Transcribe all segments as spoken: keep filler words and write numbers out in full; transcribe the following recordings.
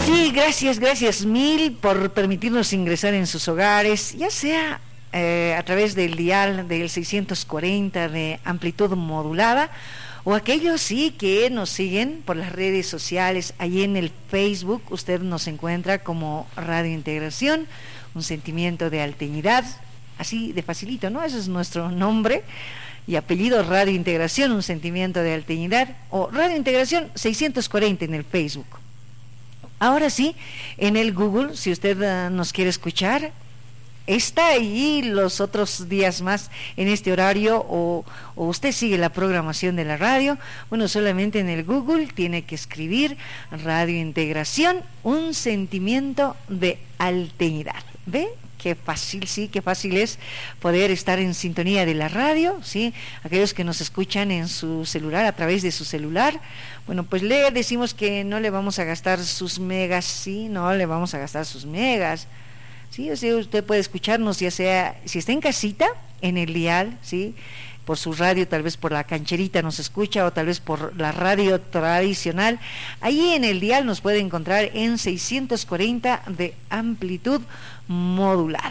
Sí, gracias, gracias mil por permitirnos ingresar en sus hogares, ya sea eh, a través del dial del seiscientos cuarenta de amplitud modulada, o aquellos sí que nos siguen por las redes sociales. Allí en el Facebook usted nos encuentra como Radio Integración, un sentimiento de alteñidad, así de facilito, ¿no? Ese es nuestro nombre y apellido, Radio Integración, un sentimiento de alteñidad, o Radio Integración seiscientos cuarenta en el Facebook. Ahora sí, en el Google, si usted uh, nos quiere escuchar, está ahí los otros días más en este horario, o, o usted sigue la programación de la radio. Bueno, solamente en el Google tiene que escribir Radio Integración, un sentimiento de alteñidad. ¿Ve? Qué fácil, sí, qué fácil es poder estar en sintonía de la radio, sí. Aquellos que nos escuchan en su celular, a través de su celular, bueno, pues le decimos que no le vamos a gastar sus megas, sí, no le vamos a gastar sus megas, sí. O sea, usted puede escucharnos, ya sea, si está en casita, en el dial, sí, por su radio, tal vez por la cancherita nos escucha, o tal vez por la radio tradicional. Ahí en el dial nos puede encontrar en seiscientos cuarenta de amplitud modulada.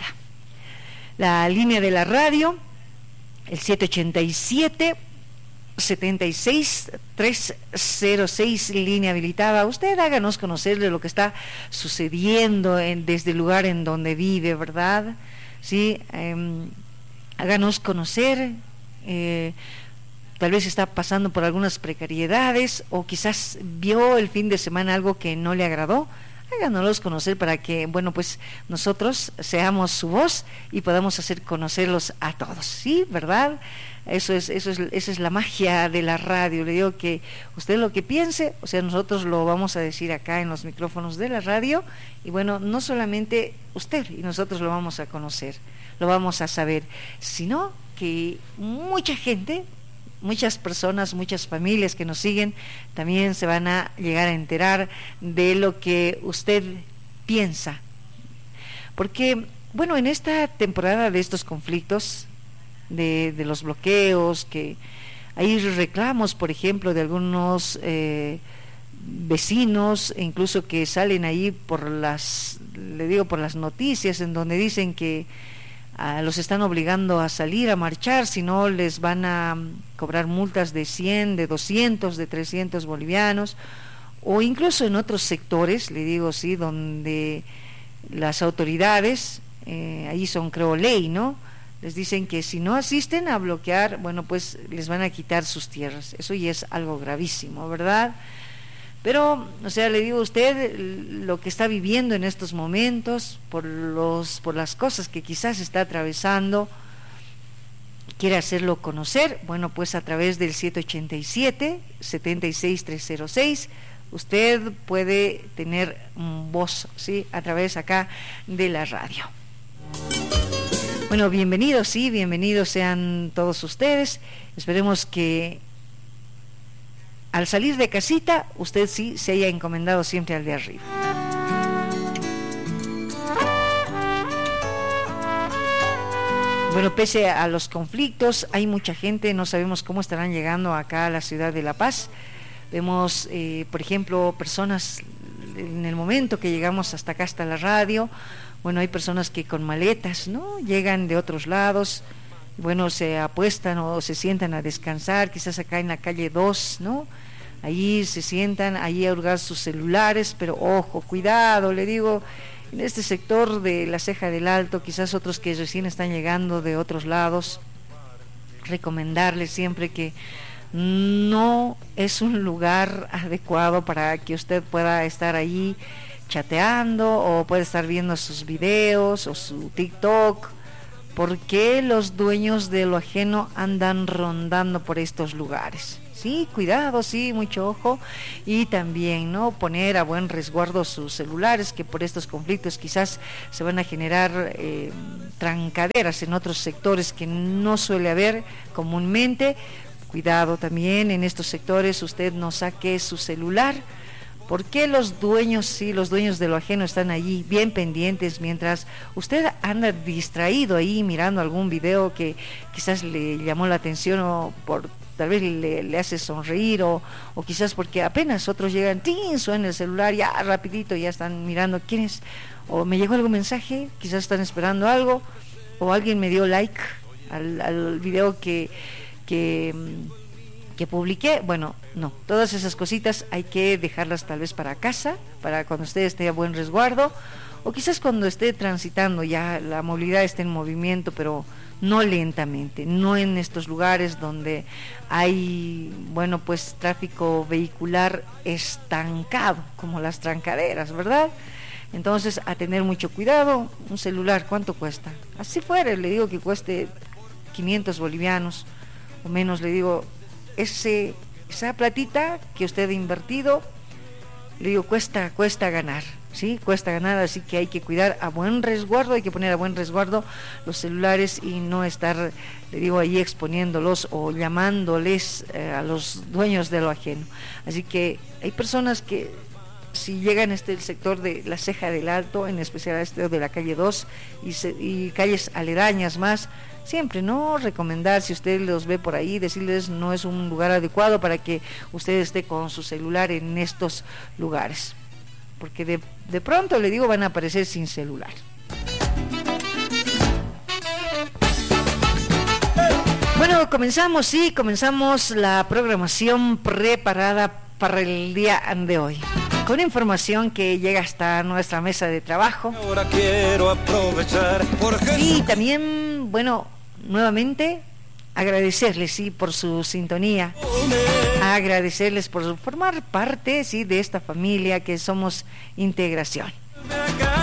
La línea de la radio, el siete ochenta y siete, setenta y seis, trescientos seis, línea habilitada. Usted háganos conocer de lo que está sucediendo en, desde el lugar en donde vive, ¿verdad? Sí, eh, háganos conocer. Eh, tal vez está pasando por algunas precariedades, o quizás vio el fin de semana algo que no le agradó. Háganoslos conocer para que, bueno, pues nosotros seamos su voz y podamos hacer conocerlos a todos, ¿sí? ¿Verdad? Eso es, eso es, esa es la magia de la radio. Le digo que usted lo que piense, o sea, nosotros lo vamos a decir acá en los micrófonos de la radio, y bueno, no solamente usted y nosotros lo vamos a conocer, lo vamos a saber, sino que mucha gente, muchas personas, muchas familias que nos siguen, también se van a llegar a enterar de lo que usted piensa. Porque, bueno, en esta temporada de estos conflictos, de, de los bloqueos, que hay reclamos, por ejemplo, de algunos eh, vecinos, e incluso que salen ahí por las, le digo, por las noticias, en donde dicen que Uh, los están obligando a salir a marchar, si no les van a cobrar multas de cien, de doscientos, de trescientos bolivianos, o incluso en otros sectores, le digo, sí, donde las autoridades, eh, ahí son, creo, ley, ¿no? Les dicen que si no asisten a bloquear, bueno, pues les van a quitar sus tierras. Eso ya es algo gravísimo, ¿verdad? Pero, o sea, le digo a usted lo que está viviendo en estos momentos, por los, por las cosas que quizás está atravesando, quiere hacerlo conocer, bueno, pues a través del siete ochenta y siete, setenta y seis, trescientos seis, usted puede tener voz, ¿sí?, a través acá de la radio. Bueno, bienvenidos, sí, bienvenidos sean todos ustedes. Esperemos que al salir de casita, usted sí se haya encomendado siempre al de arriba. Bueno, pese a los conflictos, hay mucha gente, no sabemos cómo estarán llegando acá a la ciudad de La Paz. Vemos, eh, por ejemplo, personas, en el momento que llegamos hasta acá, hasta la radio, bueno, hay personas que con maletas, ¿no?, llegan de otros lados, bueno, se apuestan o se sientan a descansar, quizás acá en la calle dos, ¿no? Ahí se sientan, ahí a hurgar sus celulares, pero ojo, cuidado, le digo, en este sector de la Ceja del Alto, quizás otros que recién están llegando de otros lados, recomendarles siempre que no es un lugar adecuado para que usted pueda estar ahí chateando, o puede estar viendo sus videos o su TikTok, porque los dueños de lo ajeno andan rondando por estos lugares. Sí, cuidado, sí, mucho ojo, y también, ¿no?, poner a buen resguardo sus celulares, que por estos conflictos quizás se van a generar eh, trancaderas en otros sectores que no suele haber comúnmente. Cuidado también en estos sectores, usted no saque su celular, porque los dueños, sí, los dueños de lo ajeno están allí bien pendientes, mientras usted anda distraído ahí mirando algún video que quizás le llamó la atención, o por tal vez le, le hace sonreír, o, o quizás porque apenas otros llegan, ¡tin!, suena el celular, ya rapidito, ya están mirando quién es, o me llegó algún mensaje, quizás están esperando algo, o alguien me dio like al, al video que, que, que publiqué. Bueno, no, todas esas cositas hay que dejarlas tal vez para casa, para cuando usted esté a buen resguardo, o quizás cuando esté transitando, ya la movilidad esté en movimiento, pero no lentamente, no en estos lugares donde hay, bueno, pues tráfico vehicular estancado, como las trancaderas, ¿verdad? Entonces, a tener mucho cuidado. Un celular, ¿cuánto cuesta? Así fuera, le digo que cueste quinientos bolivianos o menos, le digo, ese, esa platita que usted ha invertido, le digo, cuesta, cuesta ganar, ¿sí? Cuesta ganar, así que hay que cuidar a buen resguardo, hay que poner a buen resguardo los celulares y no estar, le digo, ahí exponiéndolos o llamándoles eh, a los dueños de lo ajeno. Así que hay personas que, si llegan a este el sector de la Ceja del Alto, en especial a este de la calle dos y, se, y calles aledañas más, siempre no recomendar, si usted los ve por ahí, decirles no es un lugar adecuado para que usted esté con su celular en estos lugares, porque de, de pronto, le digo, van a aparecer sin celular. Bueno, comenzamos, sí, comenzamos la programación preparada para el día de hoy, con información que llega hasta nuestra mesa de trabajo. Ahora quiero aprovechar porque... Y también, bueno, nuevamente agradecerles, sí, por su sintonía, agradecerles por formar parte, sí, de esta familia que somos Integración.